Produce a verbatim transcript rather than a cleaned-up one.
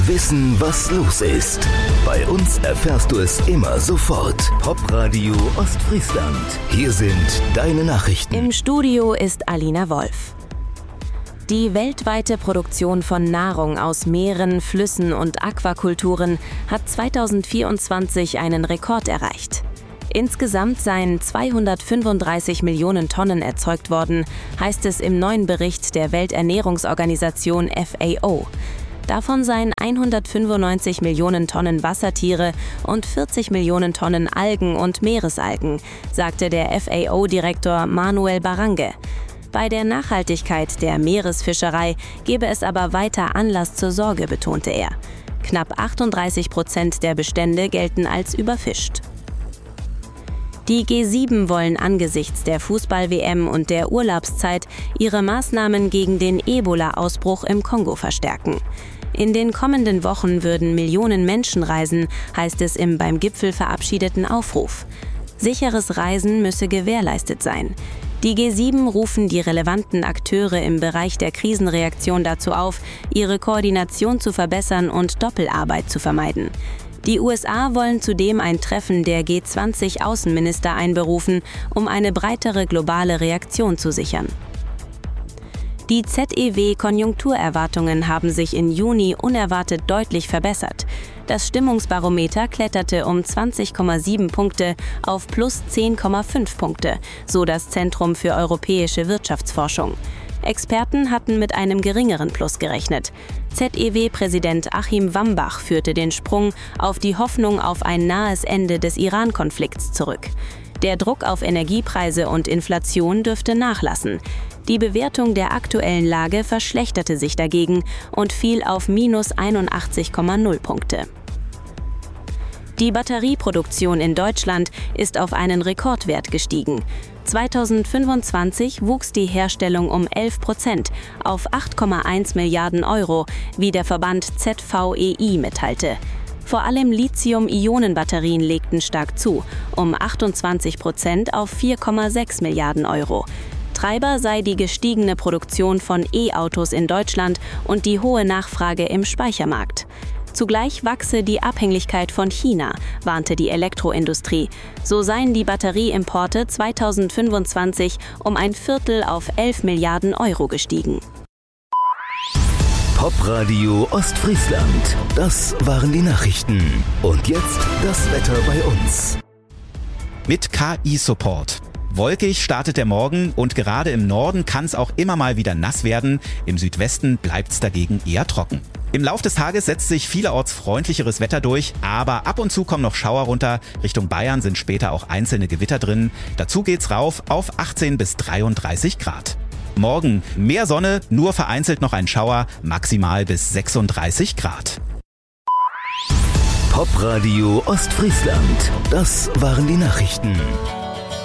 Wissen, was los ist. Bei uns erfährst du es immer sofort. Popradio Ostfriesland. Hier sind deine Nachrichten. Im Studio ist Alina Wolf. Die weltweite Produktion von Nahrung aus Meeren, Flüssen und Aquakulturen hat zweitausendvierundzwanzig einen Rekord erreicht. Insgesamt seien zweihundertfünfunddreißig Millionen Tonnen erzeugt worden, heißt es im neuen Bericht der Welternährungsorganisation F A O. Davon seien hundertfünfundneunzig Millionen Tonnen Wassertiere und vierzig Millionen Tonnen Algen und Meeresalgen, sagte der F A O-Direktor Manuel Barrange. Bei der Nachhaltigkeit der Meeresfischerei gebe es aber weiter Anlass zur Sorge, betonte er. Knapp achtunddreißig Prozent der Bestände gelten als überfischt. Die G sieben wollen angesichts der Fußball-W M und der Urlaubszeit ihre Maßnahmen gegen den Ebola-Ausbruch im Kongo verstärken. In den kommenden Wochen würden Millionen Menschen reisen, heißt es im beim Gipfel verabschiedeten Aufruf. Sicheres Reisen müsse gewährleistet sein. Die G sieben rufen die relevanten Akteure im Bereich der Krisenreaktion dazu auf, ihre Koordination zu verbessern und Doppelarbeit zu vermeiden. Die U S A wollen zudem ein Treffen der G zwanzig Außenminister einberufen, um eine breitere globale Reaktion zu sichern. Die Z E W-Konjunkturerwartungen haben sich im Juni unerwartet deutlich verbessert. Das Stimmungsbarometer kletterte um zwanzig Komma sieben Punkte auf plus zehn Komma fünf Punkte, so das Zentrum für europäische Wirtschaftsforschung. Experten hatten mit einem geringeren Plus gerechnet. Z E W-Präsident Achim Wambach führte den Sprung auf die Hoffnung auf ein nahes Ende des Iran-Konflikts zurück. Der Druck auf Energiepreise und Inflation dürfte nachlassen. Die Bewertung der aktuellen Lage verschlechterte sich dagegen und fiel auf minus einundachtzig Komma null Punkte. Die Batterieproduktion in Deutschland ist auf einen Rekordwert gestiegen. zweitausendfünfundzwanzig wuchs die Herstellung um elf Prozent auf acht Komma eins Milliarden Euro, wie der Verband Z V E I mitteilte. Vor allem Lithium-Ionen-Batterien legten stark zu, um achtundzwanzig Prozent auf vier Komma sechs Milliarden Euro. Treiber sei die gestiegene Produktion von E-Autos in Deutschland und die hohe Nachfrage im Speichermarkt. Zugleich wachse die Abhängigkeit von China, warnte die Elektroindustrie. So seien die Batterieimporte zweitausendfünfundzwanzig um ein Viertel auf elf Milliarden Euro gestiegen. Popradio Ostfriesland. Das waren die Nachrichten. Und jetzt das Wetter bei uns. Mit K I-Support. Wolkig startet der Morgen und gerade im Norden kann es auch immer mal wieder nass werden. Im Südwesten bleibt es dagegen eher trocken. Im Lauf des Tages setzt sich vielerorts freundlicheres Wetter durch, aber ab und zu kommen noch Schauer runter. Richtung Bayern sind später auch einzelne Gewitter drin. Dazu geht's rauf auf achtzehn bis dreiunddreißig Grad. Morgen mehr Sonne, nur vereinzelt noch ein Schauer, maximal bis sechsunddreißig Grad. Popradio Ostfriesland. Das waren die Nachrichten.